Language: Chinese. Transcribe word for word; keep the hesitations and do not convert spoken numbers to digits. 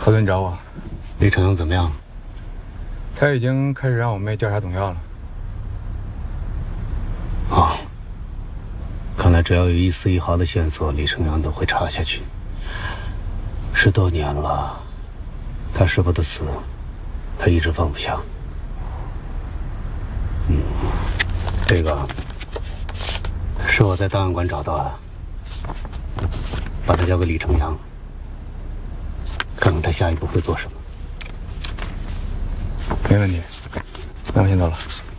何总，你找我？ 李成阳怎么样？ 他已经开始让我妹调查董耀了。 哦，看来只要有一丝一毫的线索，李成阳都会查下去。十多年了，他舍不得死，他一直放不下。嗯，这个是我在档案馆找到的，把它交给李成阳，看看他下一步会做什么。 没问题，那我先走了。